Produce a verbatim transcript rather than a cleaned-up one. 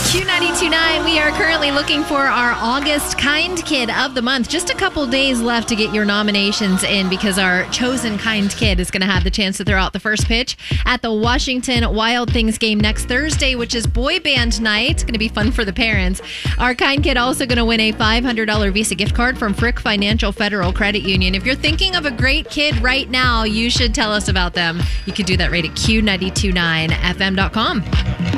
Q ninety-two point nine, we are currently looking for our August Kind Kid of the Month. Just a couple days left to get your nominations in because our chosen Kind Kid is going to have the chance to throw out the first pitch at the Washington Wild Things game next Thursday, which is boy band night. It's going to be fun for the parents. Our Kind Kid also going to win a five hundred dollars Visa gift card from Frick Financial Federal Credit Union. If you're thinking of a great kid right now, you should tell us about them. You could do that right at Q nine two nine F M dot com.